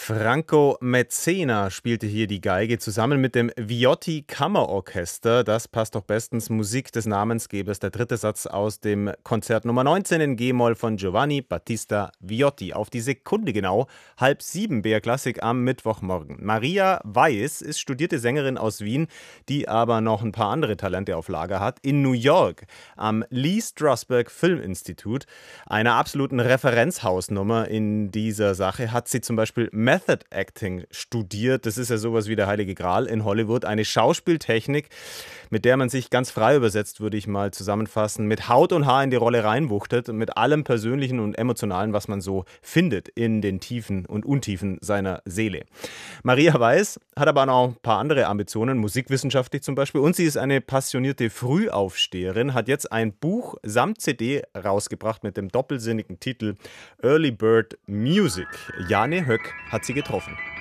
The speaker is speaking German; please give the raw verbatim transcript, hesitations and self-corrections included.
Franco Mezzena spielte hier die Geige zusammen mit dem Viotti Kammerorchester. Das passt doch bestens. Musik des Namensgebers, der dritte Satz aus dem Konzert Nummer neunzehn in G-Moll von Giovanni Battista Viotti. Auf die Sekunde genau, halb sieben, B R Klassik am Mittwochmorgen. Maria Weiß ist studierte Sängerin aus Wien, die aber noch ein paar andere Talente auf Lager hat. In New York am Lee Strasberg Filminstitut, einer absoluten Referenzhausnummer in dieser Sache, hat sie zum Beispiel Method Acting studiert. Das ist ja sowas wie der Heilige Gral in Hollywood. Eine Schauspieltechnik, mit der man sich ganz frei übersetzt, würde ich mal zusammenfassen, mit Haut und Haar in die Rolle reinwuchtet und mit allem Persönlichen und Emotionalen, was man so findet in den Tiefen und Untiefen seiner Seele. Maria Weiß hat aber noch ein paar andere Ambitionen, musikwissenschaftlich zum Beispiel. Und sie ist eine passionierte Frühaufsteherin, hat jetzt ein Buch samt C D rausgebracht mit dem doppelsinnigen Titel Early Bird Music. Jane Höck hat sie getroffen.